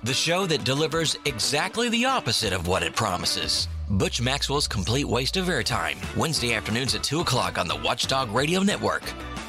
the show that delivers exactly the opposite of what it promises. Butch Maxwell's Complete Waste of Airtime, Wednesday afternoons at 2 o'clock on the Watchdog Radio Network.